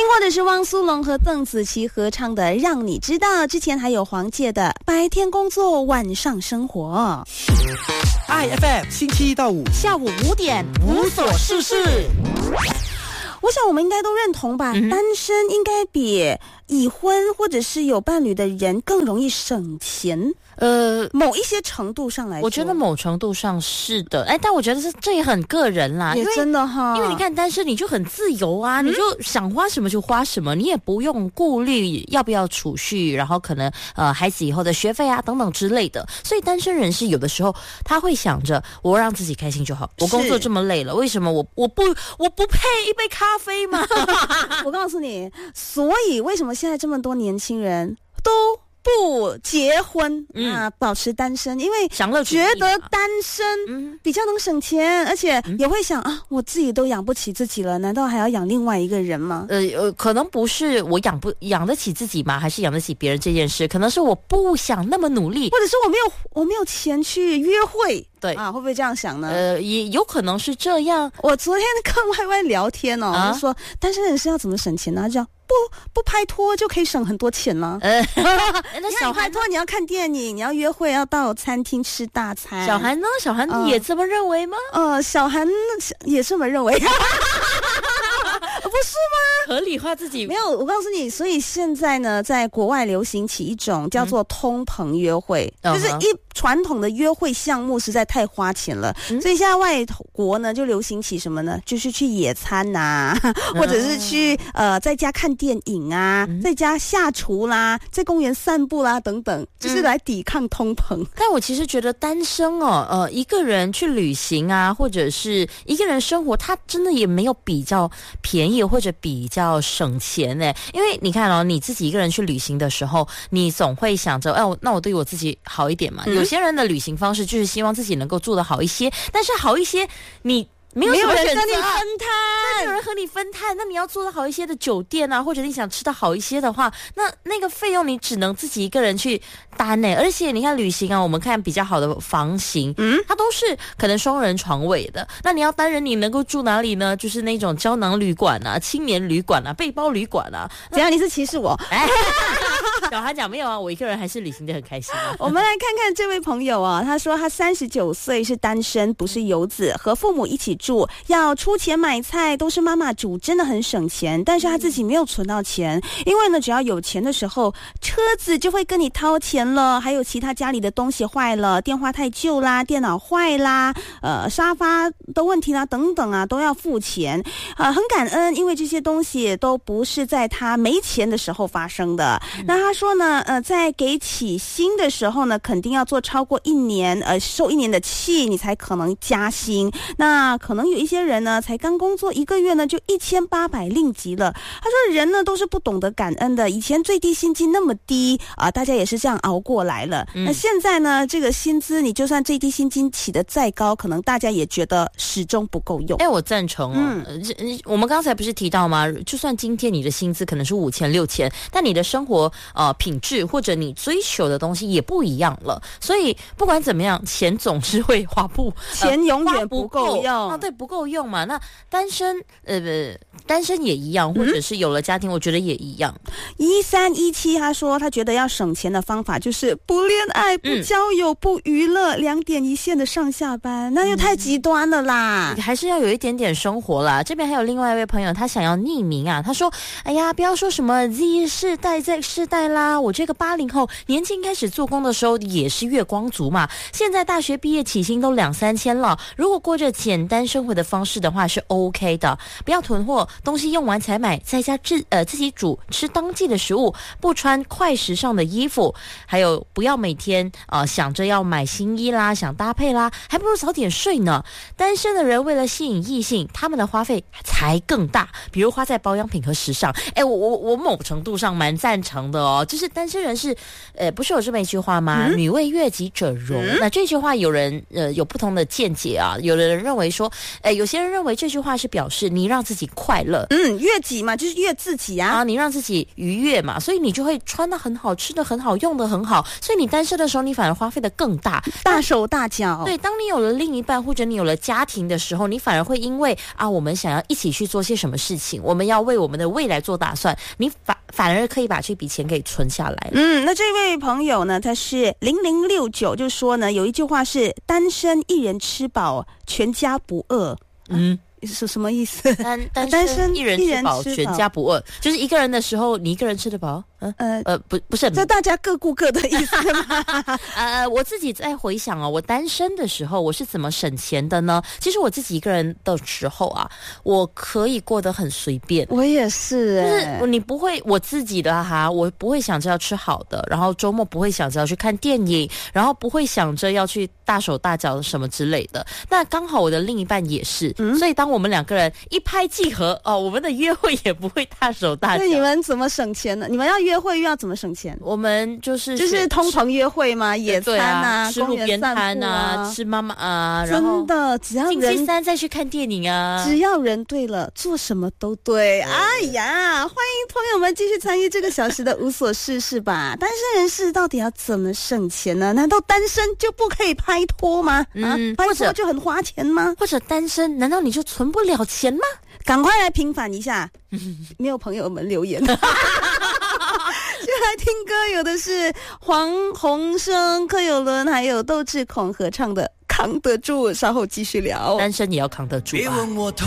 听过的是汪苏泷和邓紫棋合唱的《让你知道》，之前还有黄玠的《白天工作晚上生活》。 IFM 星期一到五下午5点无所事事。 我想我们应该都认同吧，单身应该比已婚或者是有伴侣的人更容易省钱。某一些程度上来说， 我觉得某程度上是的，但我觉得这也很个人啦， 也真的哈， 因为你看单身你就很自由啊，你就想花什么就花什么，你也不用顾虑要不要储蓄，然后可能孩子以后的学费啊等等之类的，所以单身人士有的时候他会想着我让自己开心就好，我工作这么累了，为什么我不配一杯咖啡吗？ 我告诉你，所以为什么现在这么多年轻人都不结婚保持单身，因为觉得单身比较能省钱，而且也会想我自己都养不起自己了，难道还要养另外一个人吗？ 可能不是我养得起自己吗？还是养得起别人这件事？可能是我不想那么努力， 或者是我没有钱去约会。 对会不会这样想呢？ 也有可能是这样。 我昨天跟歪聊天就说单身人士要怎么省钱呢？他讲不拍拖就可以省很多钱吗？ 那小韩拍拖你要看电影，你要约会，要到餐厅吃大餐。 小韩呢？小韩也这么认为吗？ 小韩也这么认为。不是吗？ 合理化自己没有，我告诉你，所以现在呢，在国外流行起一种叫做通膨约会，就是传统的约会项目实在太花钱了，所以现在外国呢就流行起什么呢？就是去野餐或者是去在家看电影在家下厨啦，在公园散步啦等等，就是来抵抗通膨。 但我其实觉得单身一个人去旅行或者是一个人生活，他真的也没有比较便宜或者比较省钱因为你看你自己一个人去旅行的时候，你总会想着那我对我自己好一点嘛。有些人的旅行方式就是希望自己能够做得好一些，但是好一些你没有什么人跟选择， 你分摊， 没有人和你分摊，那你要做得好一些的酒店或者你想吃得好一些的话，那个费用你只能自己一个人去担而且你看旅行我们看比较好的房型它都是可能双人床位的，那你要单人你能够住哪里呢？就是那种胶囊旅馆青年旅馆背包旅馆怎样？你是歧视我？ 小韩讲没有我一个人还是旅行得很开心我们来看看这位朋友他说他39岁，是单身，不是游子，和父母一起住，要出钱买菜都是妈妈煮，真的很省钱，但是他自己没有存到钱，因为呢只要有钱的时候车子就会跟你掏钱了，还有其他家里的东西坏了，电话太旧啦，电脑坏啦，沙发的问题啦等等都要付钱很感恩，因为这些东西都不是在他没钱的时候发生的。那他说呢在给起薪的时候呢，肯定要做超过1年受1年的气，你才可能加薪。那可能有一些人呢才刚工作1个月呢就1800令吉了。他说人呢都是不懂得感恩的，以前最低薪金那么低大家也是这样熬过来了那现在呢这个薪资你就算最低薪金起得再高，可能大家也觉得始终不够用。 我赞成我们刚才不是提到吗？就算今天你的薪资可能是5000、6000，但你的生活品质或者你追求的东西也不一样了，所以不管怎么样钱总是会钱永远不够用对，不够用嘛。那单身也一样，或者是有了家庭我觉得也一样。 1317他说他觉得要省钱的方法就是不恋爱、不交友、不娱乐，2点一线的上下班，那就太极端了啦， 还是要有一点点生活啦。这边还有另外一位朋友，他想要匿名他说哎呀不要说什么 Z 世代 Z 世代啦，我这个80后年轻开始做工的时候也是月光族嘛，现在大学毕业起薪都2-3千了，如果过着简单生活的方式的话是 OK 的，不要囤货，东西用完才买，在家自己煮，吃当季的食物，不穿快时尚的衣服，还有不要每天想着要买新衣啦，想搭配啦，还不如早点睡呢。单身的人为了吸引异性，他们的花费才更大，比如花在保养品和时尚。我某程度上蛮赞成的哦，就是单身人士，不是有这么一句话吗？女为悦己者容。那这句话有人有不同的见解啊，有的人认为说，有些人认为这句话是表示你让自己快乐， 悦己嘛，就是悦自己啊， 你让自己愉悦嘛，所以你就会穿得很好，吃得很好，用得很好，所以你单身的时候，你反而花费得更大， 大手大脚。 对，当你有了另一半或者你有了家庭的时候，你反而会因为我们想要一起去做些什么事情，我们要为我们的未来做打算，你反而可以把这笔钱给存下来。 那这位朋友呢，他是0069，就说呢，有一句话是单身一人吃饱，全家不饿。是什么意思？ 单身一人吃饱，全家不饿，就是一个人的时候，你一个人吃得饱。不是， 这大家各顾各的意思吗？ 我自己在回想我单身的时候我是怎么省钱的呢？其实我自己一个人的时候我可以过得很随便。 我也是， 就是你不会，我自己的我不会想着要吃好的，然后周末不会想着要去看电影，然后不会想着要去大手大脚什么之类的。那刚好我的另一半也是，所以当我们两个人一拍即合我们的约会也不会大手大脚。 那你们怎么省钱呢？你们要约会又要怎么省钱？ 我们就是通朋约会嘛，野餐吃路边摊吃妈妈然后真的只要星期三再去看电影只要人对了，做什么都对。哎呀，欢迎朋友们继续参与这个小时的无所事事吧。单身人士到底要怎么省钱呢？难道单身就不可以拍拖吗？拍拖就很花钱吗？ 或者单身难道你就存不了钱吗？ 赶快来平反一下。没有朋友们留言。就来听歌，有的是黄鸿升、柯有伦还有窦智孔合唱的《扛得住》，稍后继续聊。 单身也要扛得住啊。